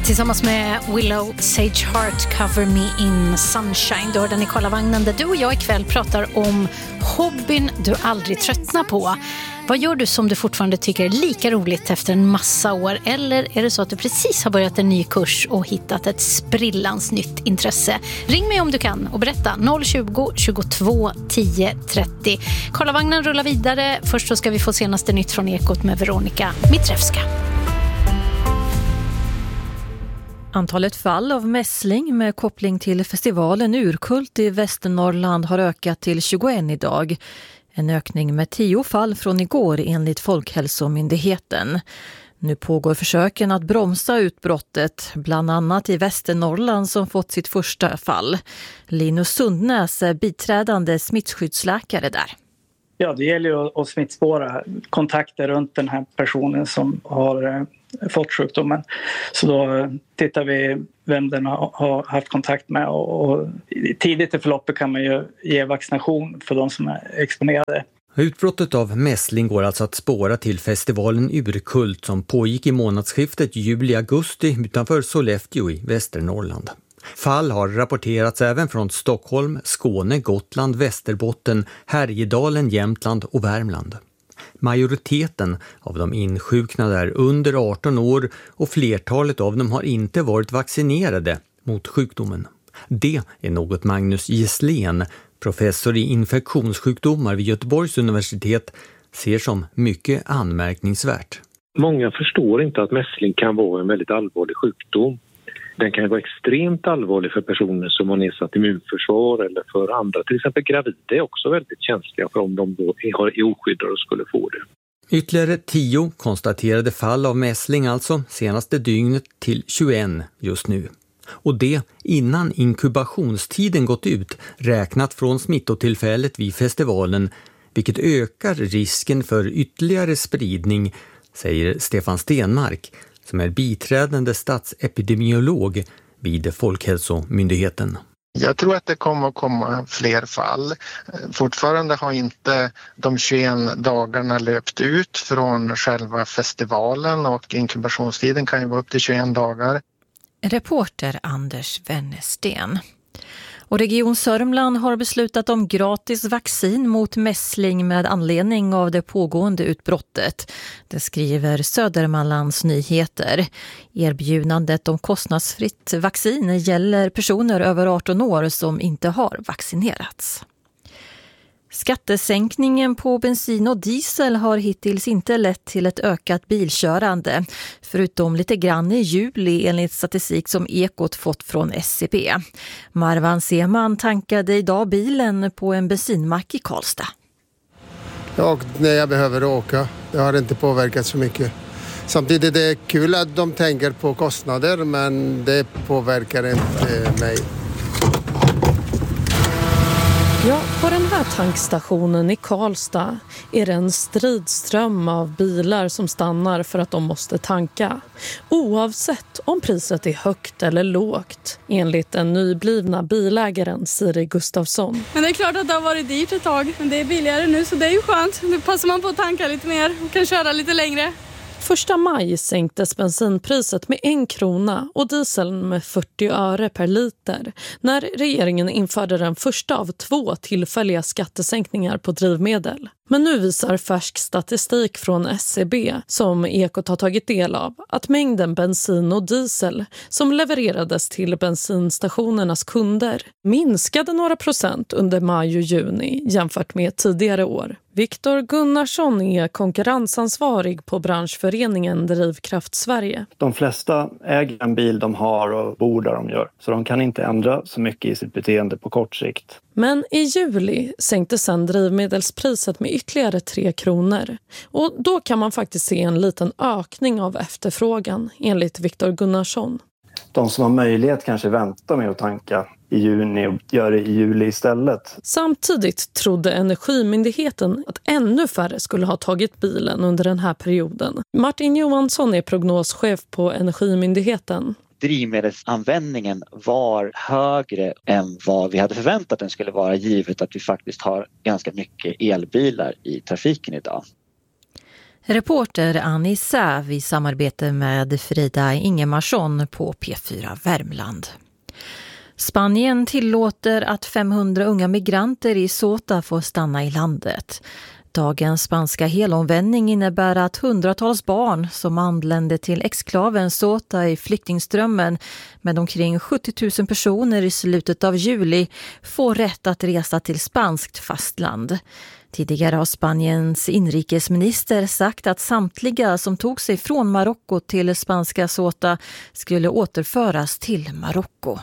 Tillsammans med Willow Sage Heart, Cover Me in Sunshine. Du hörde Nicola-vagnen där du och jag ikväll pratar om hobbyn du aldrig tröttnar på. Vad gör du som du fortfarande tycker är lika roligt efter en massa år? Eller är det så att du precis har börjat en ny kurs och hittat ett sprillans nytt intresse? Ring mig om du kan och berätta 020 22 10 30. Karlavagnen rullar vidare. Först så ska vi få senaste nytt från Ekot med Veronica Mitrevska. Antalet fall av mässling med koppling till festivalen Urkult i Västernorrland har ökat till 21 idag. En ökning med 10 fall från igår enligt Folkhälsomyndigheten. Nu pågår försöken att bromsa utbrottet, bland annat i Västernorrland som fått sitt första fall. Linus Sundnäs är biträdande smittskyddsläkare där. Ja, det gäller ju att smittspåra kontakter runt den här personen som har fått sjukdomen. Så då tittar vi vem den har haft kontakt med och tidigt i förloppet kan man ju ge vaccination för de som är exponerade. Utbrottet av mässling går alltså att spåra till festivalen Urkult som pågick i månadsskiftet juli-augusti utanför Sollefteå i Västernorrland. Fall har rapporterats även från Stockholm, Skåne, Gotland, Västerbotten, Härjedalen, Jämtland och Värmland. Majoriteten av de insjuknade är under 18 år och flertalet av dem har inte varit vaccinerade mot sjukdomen. Det är något Magnus Gisslén, professor i infektionssjukdomar vid Göteborgs universitet, ser som mycket anmärkningsvärt. Många förstår inte att mässling kan vara en väldigt allvarlig sjukdom. Den kan vara extremt allvarlig för personer som har nedsatt immunförsvar eller för andra. Till exempel gravida är också väldigt känsliga för om de då är oskyddade och skulle få det. Ytterligare 10 konstaterade fall av mässling alltså senaste dygnet till 21 just nu. Och det innan inkubationstiden gått ut räknat från smittotillfället vid festivalen, vilket ökar risken för ytterligare spridning, säger Stefan Stenmark som är biträdande statsepidemiolog vid Folkhälsomyndigheten. Jag tror att det kommer att komma fler fall. Fortfarande har inte de 21 dagarna löpt ut från själva festivalen och inkubationstiden kan ju vara upp till 21 dagar. Reporter Anders Wennersten. Och Region Sörmland har beslutat om gratis vaccin mot mässling med anledning av det pågående utbrottet. Det skriver Södermanlands Nyheter. Erbjudandet om kostnadsfritt vaccin gäller personer över 18 år som inte har vaccinerats. Skattesänkningen på bensin och diesel har hittills inte lett till ett ökat bilkörande, förutom lite grann i juli enligt statistik som Ekot fått från SCB. Marwan Seman tankade idag bilen på en bensinmack i Karlstad. Och när jag behöver åka, det har inte påverkat så mycket. Samtidigt är det kul att de tänker på kostnader, men det påverkar inte mig. Ja, på den här tankstationen i Karlstad är det en stridström av bilar som stannar för att de måste tanka. Oavsett om priset är högt eller lågt, enligt den nyblivna bilägaren Siri Gustafsson. Men det är klart att det har varit dyrt ett tag, men det är billigare nu så det är ju skönt. Nu passar man på att tanka lite mer och kan köra lite längre. 1 maj sänktes bensinpriset med 1 krona och dieseln med 40 öre per liter när regeringen införde den första av 2 tillfälliga skattesänkningar på drivmedel. Men nu visar färsk statistik från SCB som Ekot har tagit del av att mängden bensin och diesel som levererades till bensinstationernas kunder minskade några procent under maj och juni jämfört med tidigare år. Viktor Gunnarsson är konkurrensansvarig på branschföreningen Drivkraft Sverige. De flesta äger en bil de har och bor där de gör, så de kan inte ändra så mycket i sitt beteende på kort sikt. Men i juli sänktes sedan drivmedelspriset med ytterligare 3 kronor. Och då kan man faktiskt se en liten ökning av efterfrågan, enligt Viktor Gunnarsson. De som har möjlighet kanske väntar med att tanka i juni och gör det i juli istället. Samtidigt trodde Energimyndigheten att ännu färre skulle ha tagit bilen under den här perioden. Martin Johansson är prognoschef på Energimyndigheten. Drivmedelsanvändningen var högre än vad vi hade förväntat den skulle vara, givet att vi faktiskt har ganska mycket elbilar i trafiken idag. Reporter Annie Säv i samarbete med Frida Ingemarsson på P4 Värmland. Spanien tillåter att 500 unga migranter i Ceuta får stanna i landet. Dagens spanska helomvändning innebär att hundratals barn som anlände till exklaven Ceuta i flyktingströmmen med omkring 70 000 personer i slutet av juli får rätt att resa till spanskt fastland. Tidigare har Spaniens inrikesminister sagt att samtliga som tog sig från Marocko till spanska Ceuta skulle återföras till Marocko.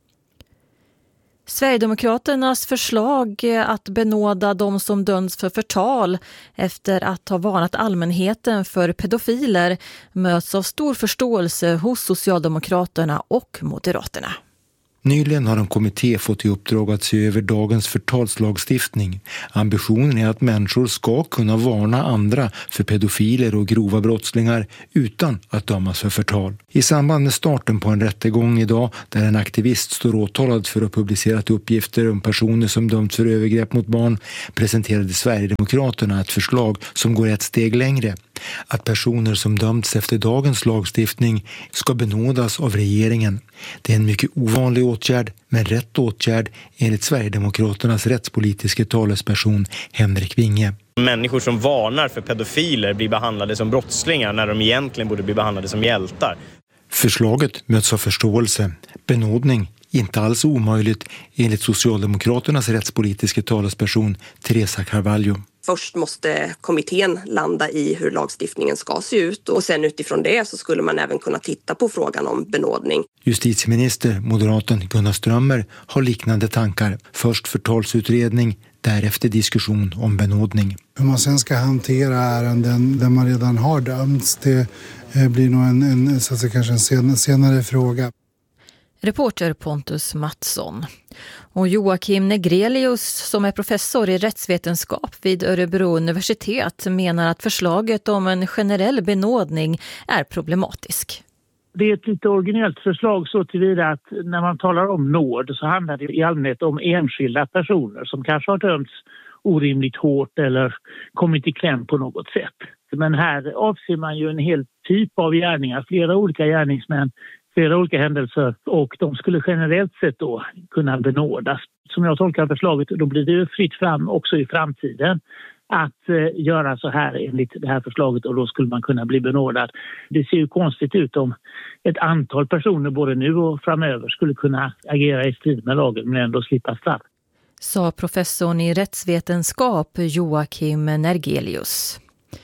Sverigedemokraternas förslag att benåda de som dömts för förtal efter att ha varnat allmänheten för pedofiler möts av stor förståelse hos Socialdemokraterna och Moderaterna. Nyligen har en kommitté fått i uppdrag att se över dagens förtalslagstiftning. Ambitionen är att människor ska kunna varna andra för pedofiler och grova brottslingar utan att dömas för förtal. I samband med starten på en rättegång idag där en aktivist står åtalad för att publicerat uppgifter om personer som dömts för övergrepp mot barn presenterade Sverigedemokraterna ett förslag som går ett steg längre. Att personer som dömts efter dagens lagstiftning ska benådas av regeringen. Det är en mycket ovanlig åtgärd, men rätt åtgärd enligt Sverigedemokraternas rättspolitiska talesperson Henrik Winge. Människor som varnar för pedofiler blir behandlade som brottslingar när de egentligen borde bli behandlade som hjältar. Förslaget möts av förståelse. Benådning inte alls omöjligt enligt Socialdemokraternas rättspolitiska talesperson Teresa Carvalho. Först måste kommittén landa i hur lagstiftningen ska se ut och sen utifrån det så skulle man även kunna titta på frågan om benådning. Justitieminister, moderaten Gunnar Strömmer, har liknande tankar. Först förtalsutredning, därefter diskussion om benådning. Hur man sen ska hantera ärenden där man redan har dömts, det blir nog så att säga, kanske en senare fråga. Reporter Pontus Mattsson. Och Joakim Negrelius, som är professor i rättsvetenskap vid Örebro universitet, menar att förslaget om en generell benådning är problematisk. Det är ett lite originellt förslag så tillvida att när man talar om nåd så handlar det i allmänhet om enskilda personer som kanske har dömts orimligt hårt eller kommit i kläm på något sätt. Men här avser man ju en hel typ av gärningar, flera olika gärningsmän, flera olika händelser och de skulle generellt sett då kunna benådas. Som jag tolkar förslaget, då blir det ju fritt fram också i framtiden att göra så här enligt det här förslaget och då skulle man kunna bli benådad. Det ser ju konstigt ut om ett antal personer både nu och framöver skulle kunna agera i strid med lagen men ändå slippa straff. Sa professorn i rättsvetenskap Joakim Nergelius.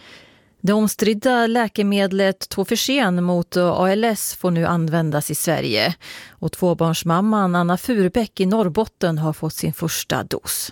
Det omstridda läkemedlet Tofersen mot ALS får nu användas i Sverige och tvåbarnsmamman Anna Furbäck i Norrbotten har fått sin första dos.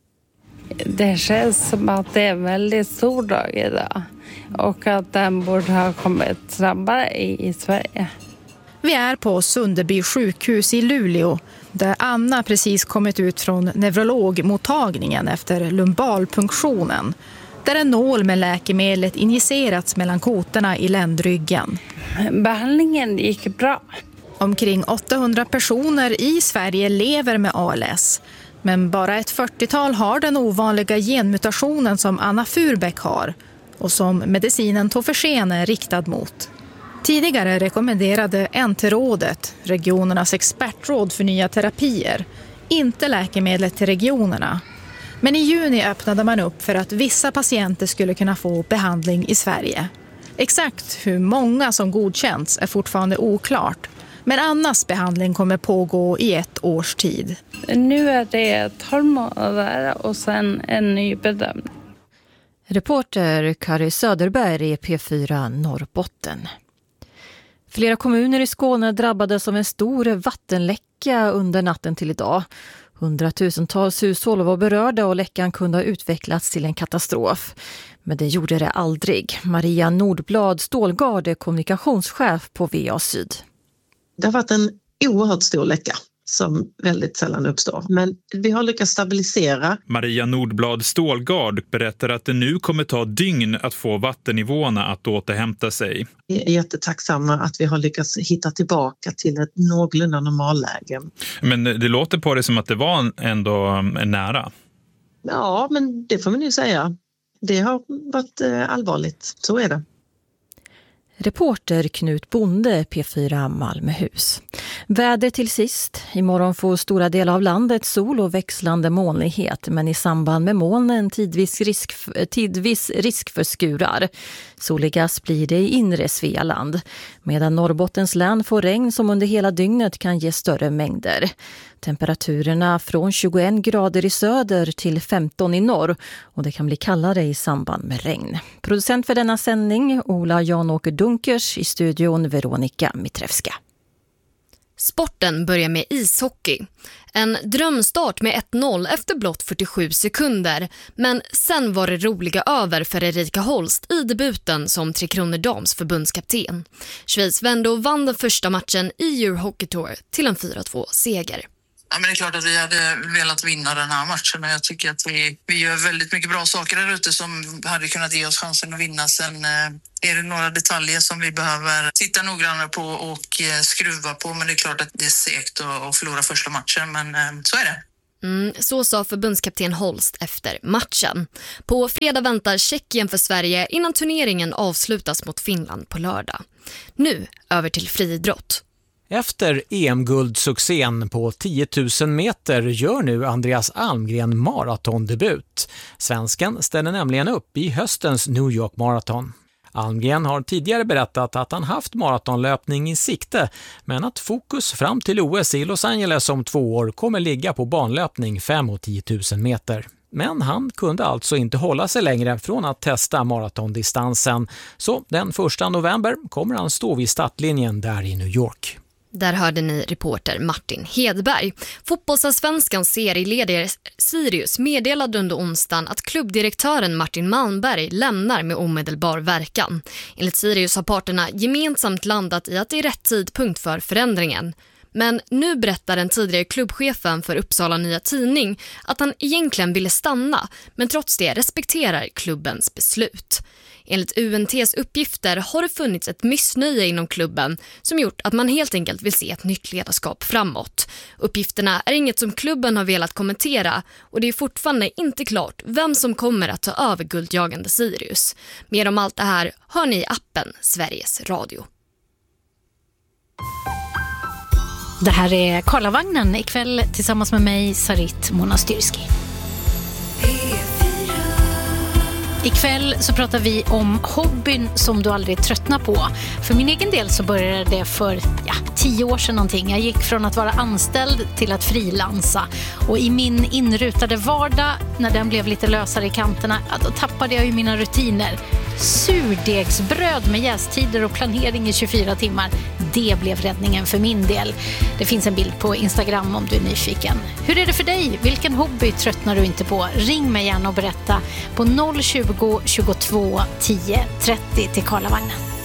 Det känns som att det är en väldigt stor dag idag och att den borde ha kommit snabbare i Sverige. Vi är på Sunderby sjukhus i Luleå där Anna precis kommit ut från neurologmottagningen efter lumbalpunktionen. Där en nål med läkemedlet injicerats mellan kotorna i ländryggen. Behandlingen gick bra. Omkring 800 personer i Sverige lever med ALS. Men bara ett 40-tal har den ovanliga genmutationen som Anna Furbäck har och som medicinen Tofersen är riktad mot. Tidigare rekommenderade NT-rådet, regionernas expertråd för nya terapier, inte läkemedlet till regionerna. Men i juni öppnade man upp för att vissa patienter skulle kunna få behandling i Sverige. Exakt hur många som godkänts är fortfarande oklart. Men Annas behandling kommer pågå i 1 års tid. Nu är det 12 månader och sen en ny bedömning. Reporter Kari Söderberg i P4 Norrbotten. Flera kommuner i Skåne drabbades av en stor vattenläcka under natten till idag. 100-tusentals hushåll var berörda och läckan kunde ha utvecklats till en katastrof. Men det gjorde det aldrig. Maria Nordblad Stålgard är kommunikationschef på VA Syd. Det har varit en oerhört stor läcka som väldigt sällan uppstår. Men vi har lyckats stabilisera. Maria Nordblad Stålgard berättar att det nu kommer ta dygn att få vattennivåerna att återhämta sig. Vi är jättetacksamma att vi har lyckats hitta tillbaka till ett någorlunda normalläge. Men det låter på det som att det var ändå nära. Ja, men det får man ju säga. det har varit allvarligt, så är det. Reporter Knut Bonde, P4 Malmöhus. Väder till sist. Imorgon får stora delar av landet sol och växlande molnighet, men i samband med molnen tidvis risk för skurar. Soligast blir det i inre Svealand, medan Norrbottens län får regn som under hela dygnet kan ge större mängder. Temperaturerna från 21 grader i söder till 15 i norr, och det kan bli kallare i samband med regn. Producent för denna sändning Ola Jan-Åker Dunkers, i studion Veronika Mitrevska. Sporten börjar med ishockey. En drömstart med 1-0 efter blott 47 sekunder. Men sen var det roliga över för Erika Holst i debuten som Tre Kronor Dams förbundskapten. Schweiz vände och vann den första matchen i Eurohockey Tour till en 4-2-seger. Ja, men det är klart att vi hade velat vinna den här matchen, och jag tycker att vi gör väldigt mycket bra saker där ute som hade kunnat ge oss chansen att vinna. Sen är det några detaljer som vi behöver titta noggrannare på och skruva på, men det är klart att det är segt att förlora första matchen, men så är det. Så sa förbundskapten Holst efter matchen. På fredag väntar Tjeckien för Sverige innan turneringen avslutas mot Finland på lördag. Nu över till friidrott. Efter EM-guldsuccén på 10 000 meter gör nu Andreas Almgren maratondebut. Svensken ställer nämligen upp i höstens New York Marathon. Almgren har tidigare berättat att han haft maratonlöpning i sikte, men att fokus fram till OS i Los Angeles om 2 år kommer ligga på banlöpning 5 och 10 000 meter. Men han kunde alltså inte hålla sig längre från att testa maratondistansen. Så den 1 november kommer han stå vid startlinjen där i New York. Där hörde ni reporter Martin Hedberg. Fotbollsallsvenskans serieledare Sirius meddelade under onsdagen att klubbdirektören Martin Malmberg lämnar med omedelbar verkan. Enligt Sirius har parterna gemensamt landat i att det är rätt tidpunkt för förändringen. Men nu berättar den tidigare klubbchefen för Uppsala Nya Tidning att han egentligen ville stanna, men trots det respekterar klubbens beslut. Enligt UNTs uppgifter har det funnits ett missnöje inom klubben som gjort att man helt enkelt vill se ett nytt ledarskap framåt. Uppgifterna är inget som klubben har velat kommentera, och det är fortfarande inte klart vem som kommer att ta över guldjagande Sirius. Mer om allt det här hör ni i appen Sveriges Radio. Det här är Karlavagnen ikväll tillsammans med mig, Sarit Monastyrski. Ikväll så pratar vi om hobbyn som du aldrig tröttnar på. För min egen del så började det för 10 år sedan någonting. Jag gick från att vara anställd till att frilansa. Och i min inrutade vardag, när den blev lite lösare i kanterna, då tappade jag ju mina rutiner. Surdegsbröd med jästider och planering i 24 timmar. Det blev räddningen för min del. Det finns en bild på Instagram om du är nyfiken. Hur är det för dig? Vilken hobby tröttnar du inte på? Ring mig gärna och berätta på 020 22 10 30 till Karlavagnen.